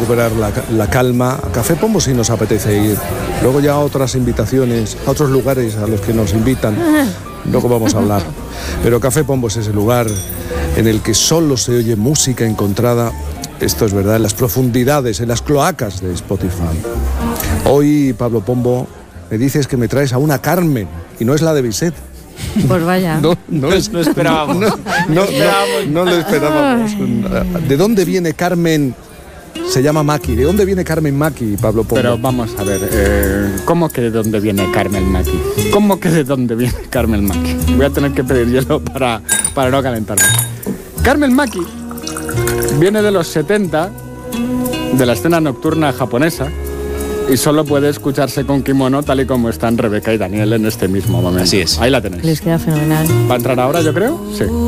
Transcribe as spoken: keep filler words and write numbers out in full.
recuperar la, la calma. A Café Pombo sí nos apetece ir. Luego ya otras invitaciones, a otros lugares a los que nos invitan. Luego vamos a hablar. Pero Café Pombo es ese lugar en el que solo se oye música encontrada, esto es verdad, en las profundidades, en las cloacas de Spotify. Hoy, Pablo Pombo, me dices que me traes a una Carmen, y no es la de Bizet. Pues vaya. No, no, es, no esperábamos. No, no, no, no lo esperábamos. ¿De dónde viene Carmen? Se llama Maki. ¿De dónde viene Carmen Maki, Pablo Pombo? Pero vamos a ver, eh, ¿cómo que de dónde viene Carmen Maki? ¿Cómo que de dónde viene Carmen Maki? Voy a tener que pedir hielo para, para no calentarme. Carmen Maki viene de los setenta, de la escena nocturna japonesa, y solo puede escucharse con kimono tal y como están Rebeca y Daniel en este mismo momento. Así es. Ahí la tenéis. Les queda fenomenal. ¿Va a entrar ahora, yo creo? Sí.